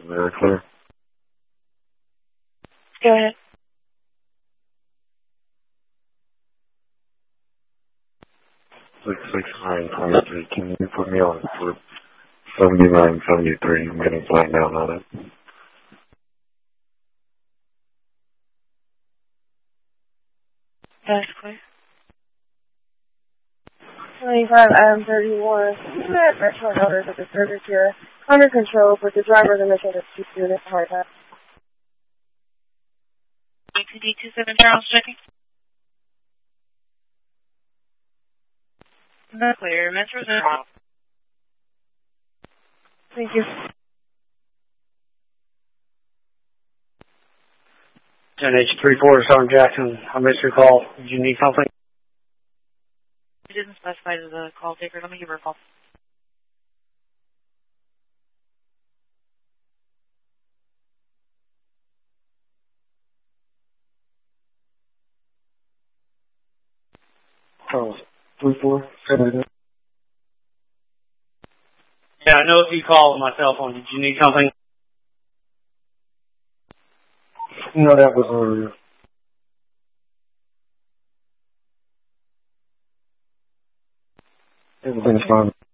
Very clear. Go ahead. 66923. Can you put me on for 7973? I'm getting flying down on it. That's clear. 25 Adam 31. That retro notice at the service here. Under control, but the driver is making a keep doing this hard time. ATD 27 Charles checking. Not clear. Metro Zone. Thank you. 10H34, Sergeant Jackson. I missed your call. Did you need something? She didn't specify the call taker. Let me give her a call. Charles, 34, Yeah, I know if you called my cell phone. Did you need something? No, that was earlier. Everything's fine.